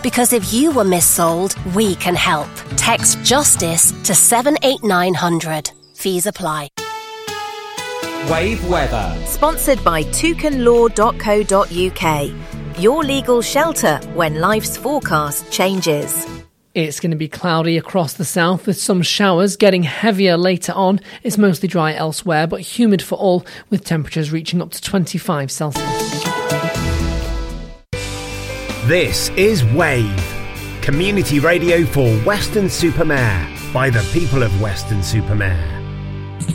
Because if you were missold, we can help. Text JUSTICE to 78900. Fees apply. Wave weather. Sponsored by toucanlaw.co.uk. Your legal shelter when life's forecast changes. It's going to be cloudy across the south with some showers getting heavier later on. It's mostly dry elsewhere but humid for all, with temperatures reaching up to 25 Celsius. This is Wave, community radio for Weston-super-Mare by the people of Weston-super-Mare.